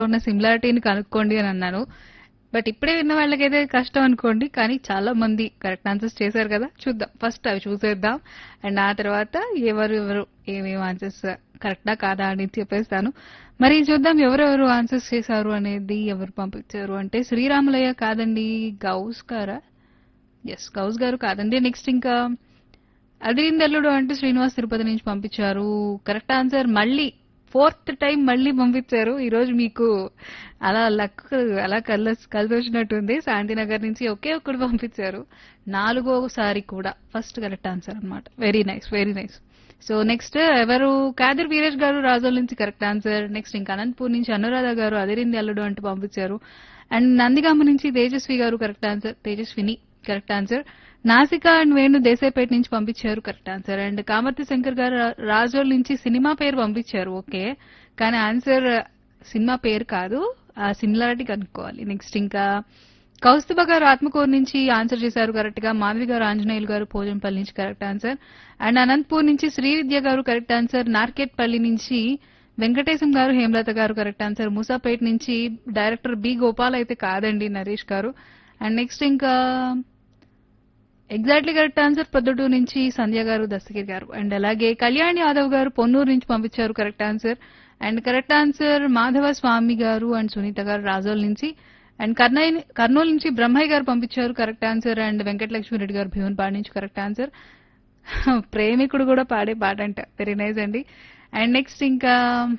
ఉన్న సిమిలారిటీని కనుక్కోండి అని అన్నాను. బట్ ఇప్పుడే విన్న వాళ్ళకైతే కష్టం అనుకోండి. కానీ చాలా మంది కరెక్ట్ ఆన్సర్స్ చేశారు కదా! చూద్దాం. ఫస్ట్ అవి చూసేద్దాం. అండ్ ఆ తర్వాత ఎవరెవరు ఏమేమి ఆన్సర్స్ కరెక్టా కాదా అని చెప్పేస్తాను. మరి చూద్దాం ఎవరెవరు ఆన్సర్స్ చేశారు అనేది. ఎవరు పంపించారు అంటే శ్రీరాములయ్య కాదండి. గౌస్ గారా? ఎస్, గౌస్ గారు కాదండి. నెక్స్ట్ ఇంకా అదిరిందల్లుడు అంటూ శ్రీనివాస్ తిరుపతి నుంచి పంపించారు. కరెక్ట్ ఆన్సర్ మళ్ళీ ఫోర్త్ టైం మళ్ళీ పంపించారు. ఈ రోజు మీకు అలా లక్ అలా కలిసి వచ్చినట్టుంది. శాంతినగర్ నుంచి ఒకే ఒక్కడు పంపించారు. నాలుగోసారి కూడా ఫస్ట్ కరెక్ట్ ఆన్సర్ అన్నమాట. Very nice, very nice. So next ఎవరు? కాదర్ వీరేష్ గారు రాజోల్ నుంచి కరెక్ట్ ఆన్సర్. నెక్స్ట్ ఇంకా అనంతపూర్ నుంచి అనురాధ గారు అదిరింది అల్లుడు అంటూ పంపించారు. అండ్ నందిగామ నుంచి తేజస్వి గారు correct answer. Tejaswini correct answer. నాసిక అండ్ వేణు దేశాయిపేట నుంచి పంపించారు correct answer. And Kamarthi Shankar గారు రాజోల్ నుంచి సినిమా పేరు పంపించారు. ఓకే, కానీ ఆన్సర్ సినిమా పేరు కాదు, ఆ సిమిలారిటీ కనుక్కోవాలి. నెక్స్ట్ ఇంకా కౌస్తుభ గారు ఆత్మకూరు నుంచి ఆన్సర్ చేశారు కరెక్ట్ గా. మాధవి గారు ఆంజనేయులు గారు పోజంపల్లి నుంచి కరెక్ట్ ఆన్సర్. అండ్ అనంతపూర్ నుంచి శ్రీవిద్య గారు కరెక్ట్ ఆన్సర్. నార్కెట్పల్లి నుంచి వెంకటేశం గారు హేమలత గారు కరెక్ట్ ఆన్సర్. మూసాపేట నుంచి డైరెక్టర్ బి గోపాల్ అయితే కాదండి, నరేష్ గారు. అండ్ నెక్స్ట్ ఇంకా ఎగ్జాక్ట్లీ కరెక్ట్ ఆన్సర్ పొద్దుటూరు నుంచి సంధ్య గారు దస్తగిరి గారు. అండ్ అలాగే కళ్యాణ్ యాదవ్ గారు పొన్నూరు నుంచి పంపించారు correct answer. And correct answer Madhava స్వామి గారు అండ్ సునీత గారు రాజోల్ నుంచి. అండ్ కర్నూలు నుంచి బ్రహ్మయ్య గారు పంపించారు కరెక్ట్ ఆన్సర్. అండ్ వెంకటలక్ష్మిరెడ్డి గారు భీవన్పాడు నుంచి కరెక్ట్ ఆన్సర్. ప్రేమికుడు కూడా పాడే పాట అంట. వెరీ నైస్ అండి. అండ్ నెక్స్ట్ ఇంకా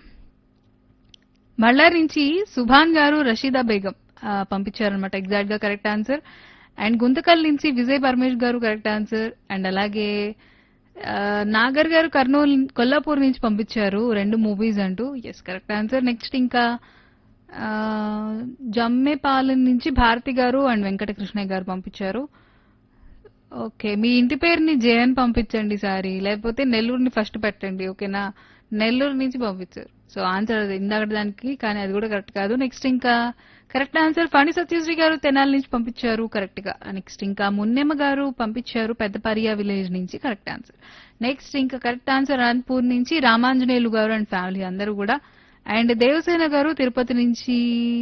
మళ్ళారి నుంచి సుభాన్ గారు రషీదా బేగం పంపించారనమాట ఎగ్జాక్ట్ గా కరెక్ట్ ఆన్సర్. అండ్ గుంతకల్ నుంచి విజయ్ పరమేష్ గారు కరెక్ట్ ఆన్సర్. అండ్ అలాగే నాగర్ గారు కొల్లాపూర్ నుంచి పంపించారు 2 మూవీస్ అంటూ. Yes, correct answer. నెక్స్ట్ ఇంకా జమ్మేపాలెం నుంచి భారతి గారు అండ్ వెంకటకృష్ణయ్య గారు పంపించారు. ఓకే, మీ ఇంటి పేరుని జయన్ పంపించండి సారీ, లేకపోతే నెల్లూరుని ఫస్ట్ పెట్టండి. ఓకేనా, నెల్లూరు నుంచి పంపించారు. సో ఆన్సర్ అది ఇందాక దానికి, కానీ అది కూడా కరెక్ట్ కాదు. నెక్స్ట్ ఇంకా కరెక్ట్ ఆన్సర్ ఫణి సత్యశ్రీ గారు తెనాలి నుంచి పంపించారు కరెక్ట్ గా. నెక్స్ట్ ఇంకా మున్నెమ్మ గారు పంపించారు పెద్దపరియా విలేజ్ నుంచి కరెక్ట్ ఆన్సర్. నెక్స్ట్ ఇంకా కరెక్ట్ ఆన్సర్ అనంతపూర్ నుంచి రామాంజనేయులు గారు అండ్ ఫ్యామిలీ అందరూ కూడా. అండ్ దేవసేన గారు తిరుపతి నుంచి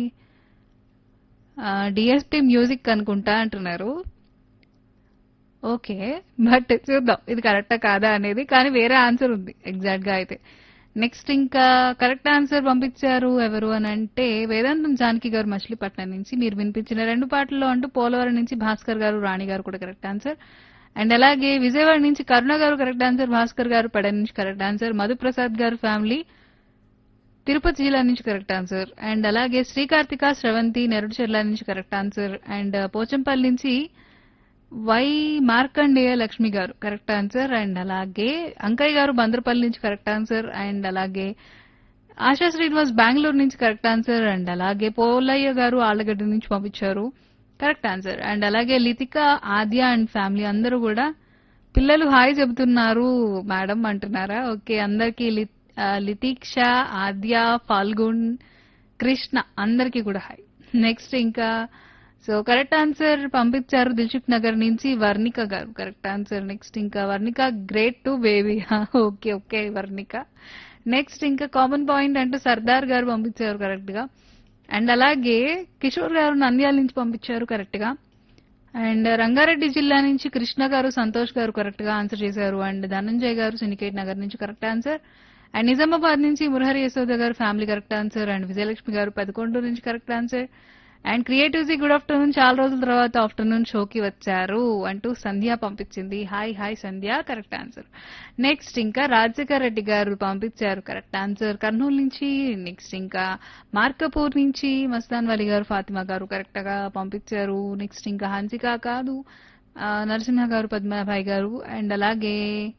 డిఎస్పీ మ్యూజిక్ అనుకుంటా అంటున్నారు. ఓకే, బట్ చూద్దాం ఇది కరెక్టా కాదా అనేది. కానీ వేరే ఆన్సర్ ఉంది ఎగ్జాక్ట్ గా అయితే. నెక్స్ట్ ఇంకా కరెక్ట్ ఆన్సర్ పంపించారు ఎవరు అని అంటే వేదాంతం జానకి గారు మచిలీపట్నం నుంచి. మీరు వినిపించిన 2 పాటల్లో అంటూ పోలవరం నుంచి భాస్కర్ గారు రాణి గారు కూడా కరెక్ట్ ఆన్సర్. అండ్ అలాగే విజయవాడ నుంచి కరుణ గారు కరెక్ట్ ఆన్సర్. భాస్కర్ గారు పెడ నుంచి కరెక్ట్ ఆన్సర్. మధుప్రసాద్ గారు ఫ్యామిలీ తిరుపతి జిల్లా నుంచి కరెక్ట్ ఆన్సర్. అండ్ అలాగే శ్రీకార్తిక శ్రవంతి నెరడు జిల్లా నుంచి కరెక్ట్ ఆన్సర్. అండ్ పోచంపల్లి నుంచి వై మార్కండేయ లక్ష్మి గారు కరెక్ట్ ఆన్సర్. అండ్ అలాగే అంకయ్య గారు బంద్రపల్లి నుంచి కరెక్ట్ ఆన్సర్. అండ్ అలాగే ఆశా శ్రీనివాస్ బెంగళూరు నుంచి కరెక్ట్ ఆన్సర్. అండ్ అలాగే పోలయ్య గారు ఆళ్లగడ్డ నుంచి పంపించారు కరెక్ట్ ఆన్సర్. అండ్ అలాగే లితిక ఆద్య అండ్ ఫ్యామిలీ అందరూ కూడా పిల్లలు హాయ్ చెబుతున్నారు మేడం అంటున్నారా. ఓకే, అందరికీ లితీక్ష ఆద్య ఫాల్గున్ కృష్ణ అందరికీ కూడా హాయ్. నెక్స్ట్ ఇంకా సో కరెక్ట్ ఆన్సర్ పంపించారు దిల్సుఖ్ నగర్ నుంచి వర్ణిక గారు కరెక్ట్ ఆన్సర్. నెక్స్ట్ ఇంకా Varnika great to baby. Okay okay Varnika. Next ఇంకా కామన్ పాయింట్ అంటూ సర్దార్ గారు పంపించారు కరెక్ట్ గా. అండ్ అలాగే కిషోర్ గారు నంద్యాల నుంచి పంపించారు కరెక్ట్ గా. అండ్ రంగారెడ్డి జిల్లా నుంచి కృష్ణ గారు సంతోష్ గారు కరెక్ట్ గా ఆన్సర్ చేశారు. అండ్ ధనంజయ్ గారు సిండికేట్ నగర్ నుంచి కరెక్ట్ ఆన్సర్. అండ్ నిజామాబాద్ నుంచి మురహరి యశోద గారు family correct answer. And Vijayalakshmi గారు పెదకొండూరు నుంచి correct answer. And క్రియేటివ్జీ good afternoon, చాలా రోజుల తర్వాత ఆఫ్టర్నూన్ షోకి వచ్చారు అంటూ సంధ్య పంపించింది. హాయ్ హాయ్ సంధ్య కరెక్ట్ ఆన్సర్. నెక్స్ట్ ఇంకా రాజశేఖర్ రెడ్డి గారు పంపించారు కరెక్ట్ ఆన్సర్ కర్నూలు నుంచి. నెక్స్ట్ ఇంకా మార్కపూర్ నుంచి మస్తాన్ వలి గారు ఫాతిమా గారు కరెక్ట్ గా పంపించారు. నెక్స్ట్ ఇంకా హన్సిక కాదు నరసింహ గారు పద్మాభాయ్ గారు. అండ్ అలాగే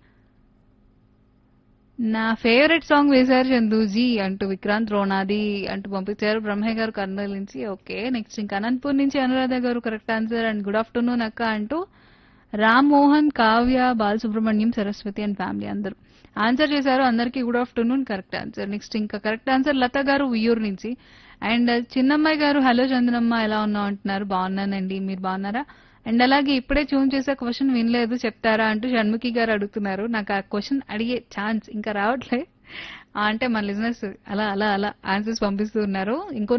నా ఫేవరెట్ సాంగ్ వేశారు చందూజీ అంటూ విక్రాంత్ రోనాది అంటూ పంపించారు బ్రహ్మయ్య గారు కర్నూలు నుంచి. ఓకే, నెక్స్ట్ ఇంకా అనంతపూర్ నుంచి అనురాధ గారు correct answer. And good afternoon అక్క అంటూ రామ్ మోహన్ కావ్య బాలసుబ్రహ్మణ్యం సరస్వతి అండ్ ఫ్యామిలీ అందరూ ఆన్సర్ చేశారు. అందరికీ good afternoon correct answer. Next ఇంకా కరెక్ట్ ఆన్సర్ లత గారు ఉయ్యూరు నుంచి. అండ్ చిన్నమ్మాయి గారు హలో చందనమ్మ ఎలా ఉన్నావు అంటున్నారు. బాగున్నానండి, మీరు బాగున్నారా? అండ్ అలాగే ఇప్పుడే ట్యూన్ చేసే క్వశ్చన్ వినలేదు చెప్తారా అంటూ షణ్ముఖి గారు అడుగుతున్నారు. నాకు ఆ క్వశ్చన్ అడిగే ఛాన్స్ ఇంకా రావట్లే. అంటే మన లిజినెస్ అలా అలా అలా ఆన్సర్స్ పంపిస్తూ ఉన్నారు. ఇంకో